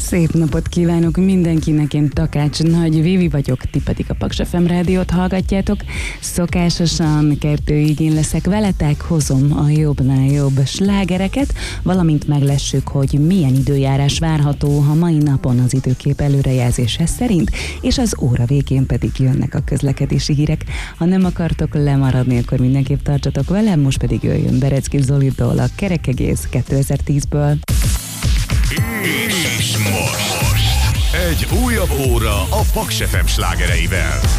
Szép napot kívánok mindenkinek, én Takács Nagy Vivi vagyok, ti pedig a Paks FM rádiót hallgatjátok. Szokásosan 2-ig én leszek veletek, hozom a jobbnál jobb slágereket, valamint meglessük, hogy milyen időjárás várható a mai napon az időkép előrejelzése szerint, és az óra végén pedig jönnek a közlekedési hírek. Ha nem akartok lemaradni, akkor mindenképp tartsatok velem, most pedig jöjjön Berecki Zolitól a Kerekegész 2010-ből. És most egy újabb óra a Paks FM slágereivel.